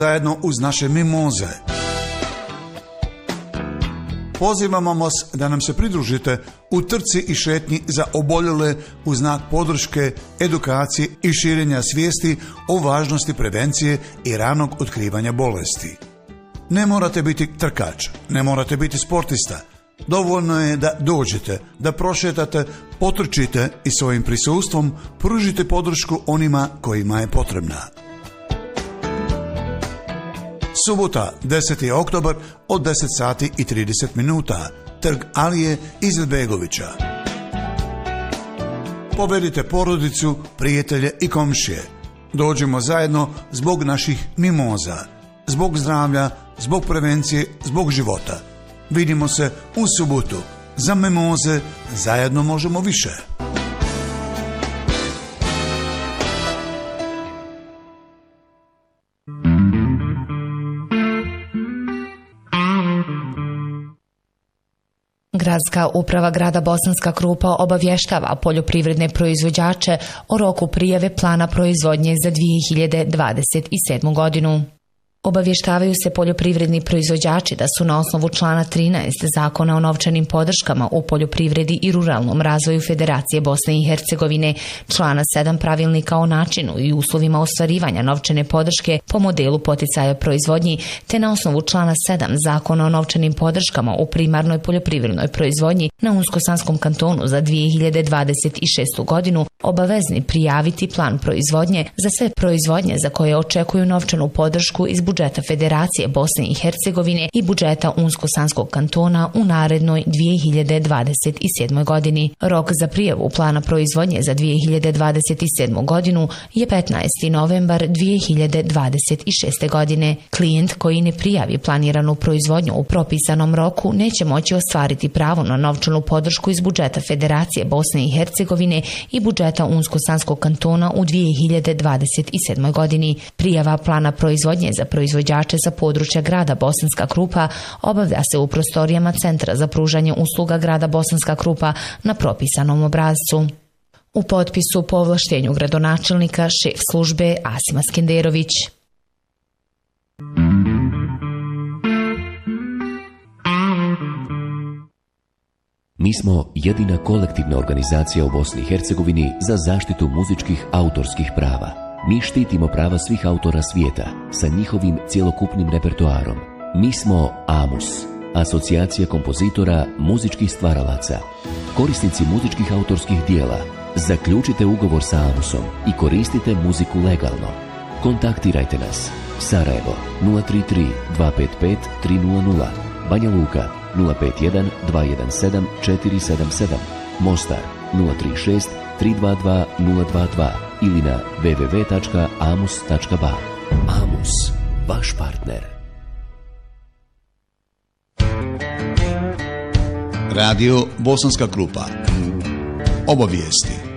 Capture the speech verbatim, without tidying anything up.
zajedno uz naše mimoze. Pozivamo vas da nam se pridružite u trci i šetnji za oboljele u znak podrške, edukacije i širenja svijesti o važnosti prevencije i ranog otkrivanja bolesti. Ne morate biti trkač, ne morate biti sportista. Dovoljno je da dođete, da prošetate, potrčite i svojim prisustvom pružite podršku onima kojima je potrebna. Subota, deseti oktobar od deset sati i trideset minuta, trg Alije Izetbegovića. Povedite porodicu, prijatelje i komšije. Dođemo zajedno zbog naših mimoza, zbog zdravlja, zbog prevencije, zbog života. Vidimo se u subotu. Za mimoze zajedno možemo više. Gradska uprava grada Bosanska Krupa obavještava poljoprivredne proizvođače o roku prijave plana proizvodnje za dvije hiljade dvadeset sedmu godinu. Obavještavaju se poljoprivredni proizvođači da su na osnovu člana trinaest Zakona o novčanim podrškama u poljoprivredi i ruralnom razvoju Federacije Bosne i Hercegovine, člana sedam Pravilnika o načinu i uslovima ostvarivanja novčane podrške po modelu poticaja proizvodnji, te na osnovu člana sedam Zakona o novčanim podrškama u primarnoj poljoprivrednoj proizvodnji na Unsko-Sanskom kantonu za dvije hiljade dvadeset šestu godinu obavezni prijaviti plan proizvodnje za sve proizvodnje za koje očekuju novčanu podršku iz budžeta Federacije Bosne i Hercegovine i budžeta Unsko-Sanskog kantona u narednoj dvije hiljade dvadeset sedmoj godini. Rok za prijavu plana proizvodnje za dvije hiljade dvadeset sedmu godinu je petnaesti novembar dvije hiljade dvadeset šeste godine. Klijent koji ne prijavi planiranu proizvodnju u propisanom roku neće moći ostvariti pravo na novčanu podršku iz budžeta Federacije Bosne i Hercegovine i budžeta Unsko-Sanskog kantona u dvije hiljade dvadeset sedmoj godini. Prijava plana proizvodnje za proizvođače sa područja grada Bosanska Krupa obavlja se u prostorijama Centra za pružanje usluga grada Bosanska Krupa na propisanom obrascu. U potpisu po ovlaštenju gradonačelnika šef službe Asima Skenderović. Mi smo jedina kolektivna organizacija u Bosni i Hercegovini za zaštitu muzičkih autorskih prava. Mi štitimo prava svih autora svijeta sa njihovim cjelokupnim repertoarom. Mi smo AMUS, Asocijacija kompozitora muzičkih stvaralaca. Korisnici muzičkih autorskih dijela, zaključite ugovor sa AMUSom i koristite muziku legalno. Kontaktirajte nas. Sarajevo nula tri tri dva pet pet tri nula nula, Banja Luka nula pet jedan dva jedan sedam četiri sedam sedam, Mostar nula tri šest tri dva dva nula dva dva ili na w w w tačka amus tačka ba. AMUS, vaš partner. Radio Bosanska Krupa. Obavijesti.